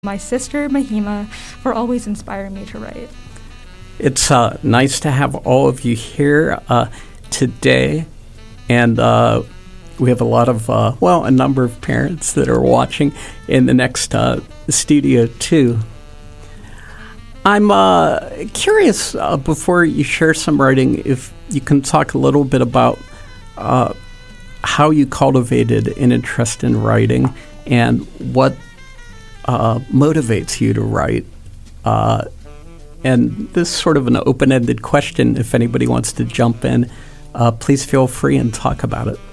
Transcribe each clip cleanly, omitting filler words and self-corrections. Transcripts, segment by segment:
my sister Mahima for always inspiring me to write. It's nice to have all of you here today, and we have a lot of, a number of parents that are watching in the next studio too. I'm curious, before you share some writing, if you can talk a little bit about how you cultivated an interest in writing and what motivates you to write. And this is sort of an open-ended question. If anybody wants to jump in, please feel free and talk about it.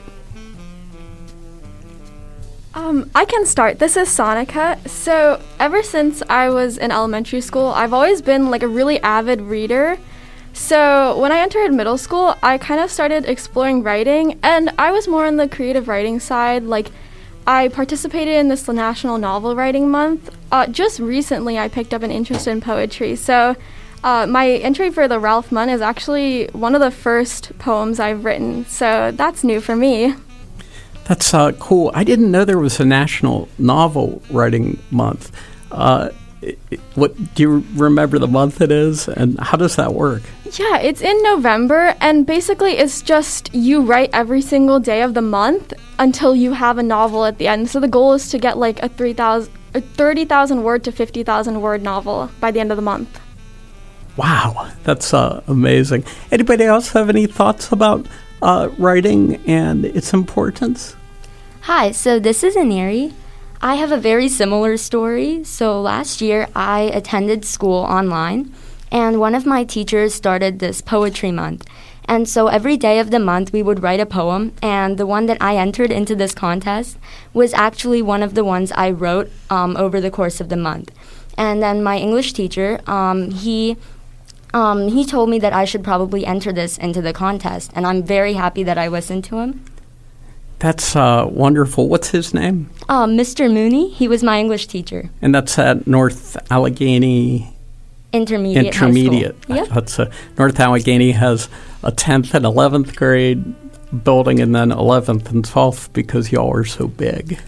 I can start. This is Sonica. So ever since I was in elementary school, I've always been like a really avid reader. So when I entered middle school, I kind of started exploring writing, and I was more on the creative writing side. Like, I participated in this National Novel Writing Month. Just recently, I picked up an interest in poetry. So my entry for the Ralph Munn is actually one of the first poems I've written. So that's new for me. That's cool. I didn't know there was a National Novel Writing Month. What do you remember the month it is, and how does that work? Yeah, it's in November, and basically it's just you write every single day of the month until you have a novel at the end. So the goal is to get like a 30,000 word to 50,000 word novel by the end of the month. Wow, that's amazing. Anybody else have any thoughts about writing and its importance? Hi, so this is Aneri. I have a very similar story. So last year I attended school online, and one of my teachers started this poetry month. And so every day of the month we would write a poem, and the one that I entered into this contest was actually one of the ones I wrote over the course of the month. And then my English teacher, he told me that I should probably enter this into the contest, and I'm very happy that I listened to him. That's wonderful. What's his name? Mr. Mooney. He was my English teacher. And that's at North Allegheny Intermediate. Yep. That's North Allegheny has a 10th and 11th grade building, and then 11th and 12th because y'all are so big.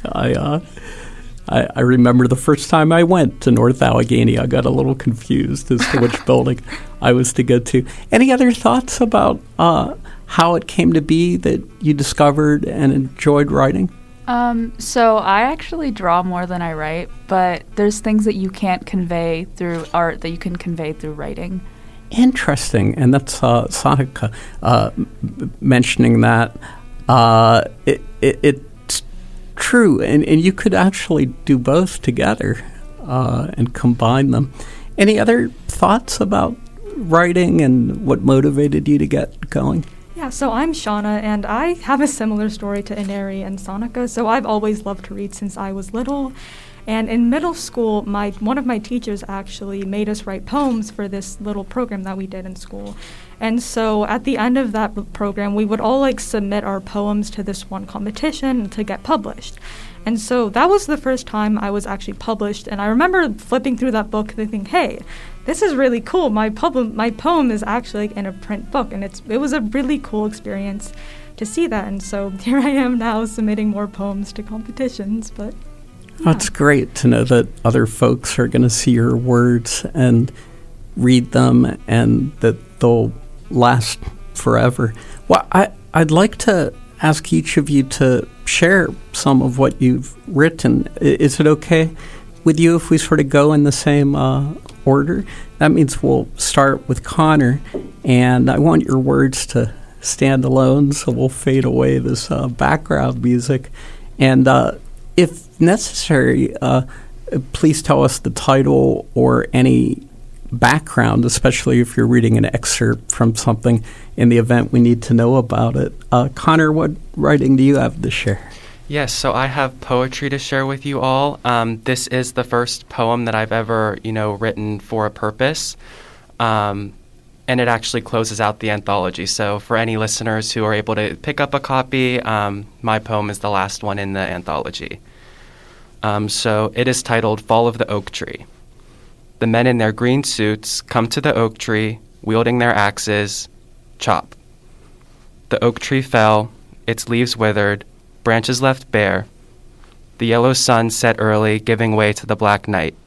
I remember the first time I went to North Allegheny, I got a little confused as to which building I was to go to. Any other thoughts about how it came to be that you discovered and enjoyed writing? So I actually draw more than I write, but there's things that you can't convey through art that you can convey through writing. Interesting. And that's Sonica mentioning that. It's true. And you could actually do both together and combine them. Any other thoughts about writing and what motivated you to get going? Yeah, so I'm Shauna, and I have a similar story to Aneri and Sonica. So I've always loved to read since I was little. And in middle school, one of my teachers actually made us write poems for this little program that we did in school. And so at the end of that program, we would all submit our poems to this one competition to get published. And so that was the first time I was actually published. And I remember flipping through that book thinking, hey, this is really cool. My poem is actually in a print book. And it was a really cool experience to see that. And so here I am now submitting more poems to competitions. But yeah. It's great to know that other folks are going to see your words and read them and that they'll last forever. Well, I'd like to ask each of you to share some of what you've written. Is it okay with you if we sort of go in the same order? That means we'll start with Connor, and I want your words to stand alone, so we'll fade away this background music. And if necessary, please tell us the title or any background, especially if you're reading an excerpt from something in the event we need to know about it. Connor, what writing do you have to share? Yes, so I have poetry to share with you all. This is the first poem that I've ever, written for a purpose, and it actually closes out the anthology. So for any listeners who are able to pick up a copy, my poem is the last one in the anthology. So it is titled Fall of the Oak Tree. The men in their green suits come to the oak tree, wielding their axes, chop. The oak tree fell, its leaves withered, branches left bare. The yellow sun set early, giving way to the black night.